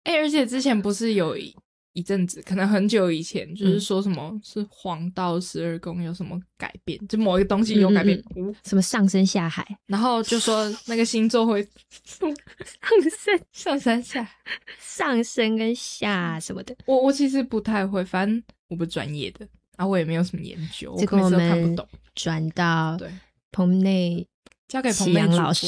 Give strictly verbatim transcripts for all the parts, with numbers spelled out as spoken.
哎、欸，而且之前不是有一一阵子，可能很久以前，就是说什么、嗯、是黄道十二宫有什么改变，就某一个东西有改变， 嗯嗯嗯什么上升下海， 然后就说那个星座会上升上山下上升跟下什么的。 我我其实不太会，反正我不专业的，然后我也没有什么研究， 这个我每次都看不懂。 转到对棚内交给棚内主老师。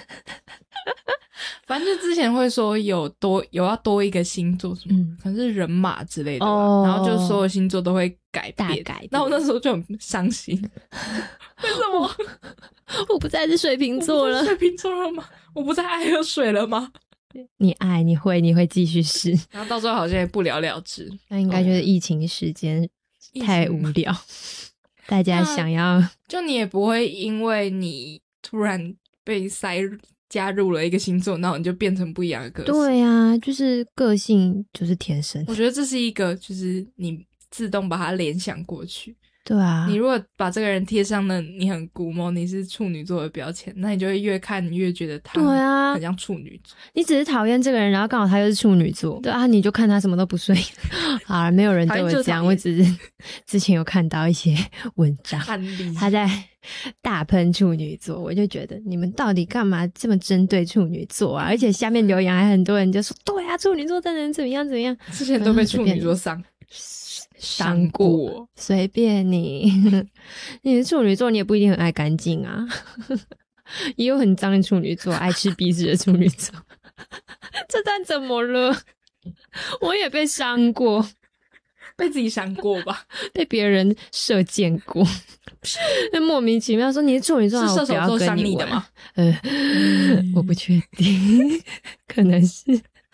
反正就之前会说有多有要多一个星座什么、嗯、可能是人马之类的吧、哦、然后就所有星座都会改变， 大改变。 那我那时候就很伤心，为什么我不再是水瓶座了？ 水瓶座了吗？我不再爱喝水了吗？ 你爱你会你会继续试， 然后到最后好像也不了了之。 那应该就是疫情时间太无聊，大家想要就你也不会因为你突然被塞加入了一个星座，然后你就变成不一样的个性。 对啊，就是个性就是天生。 我觉得这是一个就是你自动把它联想过去。 对啊， 你如果把这个人贴上了你很古摸，你是处女座的标签，那你就会越看越觉得他对啊很像处女座。 你只是讨厌这个人，然后刚好他又是处女座，对啊，你就看他什么都不顺眼。好了，没有人对我这样，我只是之前有看到一些文章，他在大喷处女座，我就觉得你们到底干嘛这么针对处女座啊？而且下面留言还很多人就说，对啊，处女座真的怎么样怎么样， 之前都被处女座伤。 伤过，随便你。你是处女座，你也不一定很爱干净啊。也有很脏的处女座，爱吃鼻屎的处女座。这段怎么了？我也被伤过， 被自己伤过吧， 被别人射箭过。那莫名其妙说你是处女座， 是射手座伤你的吗？ 呃，嗯、我不确定，可能是。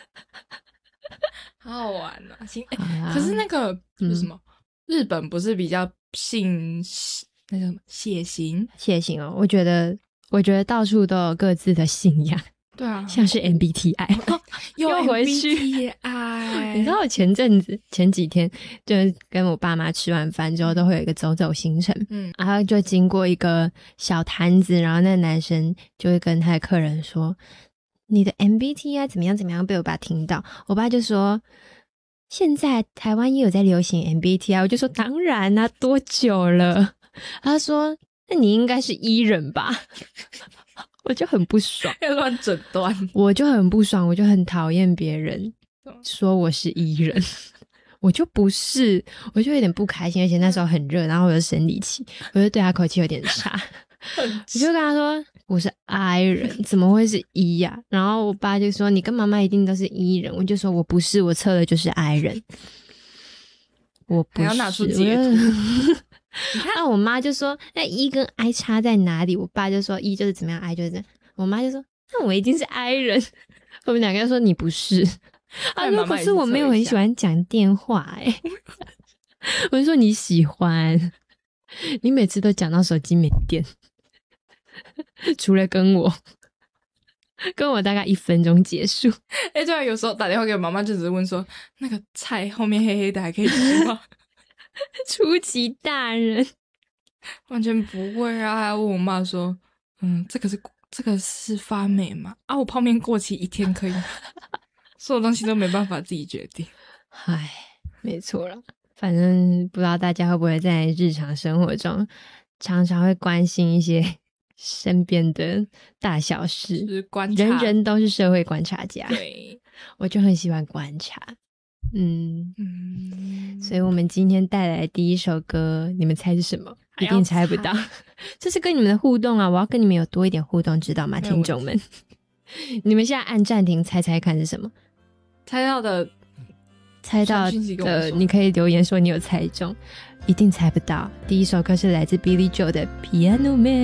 好好玩啊！行、欸啊，可是那个是什么、嗯？日本不是比较信那叫什么血型？ 血型哦，我觉得，我觉得到处都有各自的信仰。 对啊， 像是 M B T I，、哦、 又回去 M B T I。 你知道我前阵子前几天就是跟我爸妈吃完饭之后，都会有一个走走行程，嗯，然后就经过一个小摊子，然后那男生就会跟他的客人说。你的 M B T I 怎么样怎么样，被我爸听到，我爸就说现在台湾也有在流行 M B T I， 我就说当然啊，多久了？他说那你应该是 E 人吧。我就很不爽， 要乱诊断， 我就很不爽，我就很讨厌别人说我是 E 人。我就不是，我就有点不开心，而且那时候很热，然后我有生理期，我就对他口气有点差。我就跟他说我是 I 人，怎么会是 E 呀、啊？然后我爸就说你跟妈妈一定都是 E 人，我就说我不是，我测的就是 I 人。我不是， 还要拿出截图。 那我妈就说那 E 跟 I 差在哪里？我爸就说 E 就是怎么样 ，I 就是这样。我妈就说那我一定是 I 人。我们两个就说你不是。他说可是我没有很喜欢讲电话哎、欸。我就说你喜欢，你每次都讲到手机没电。除了跟我跟我大概一分钟结束。 哎、欸，对啊，有时候打电话给我妈妈就只是问说那个菜后面黑黑的还可以吃吗？ 出奇大人完全不会啊，还要问我妈说嗯，这个是这个是发霉吗？啊，我泡面过期一天可以吗？所有东西都没办法自己决定。 唉，没错啦，反正不知道大家会不会在日常生活中常常会关心一些身边的大小事， 就是观察， 人人都是社会观察家。 对， 我就很喜欢观察。嗯嗯， 所以我们今天带来的第一首歌，你们猜是什么？一定猜不到。这是跟你们的互动啊，我要跟你们有多一点互动，知道吗，听众们？你们现在按暂停猜猜看是什么？ 猜到的， 猜到的，你可以留言说你有猜中。一定猜不到。第一首歌是来自 Billy Joel 的 Piano Man。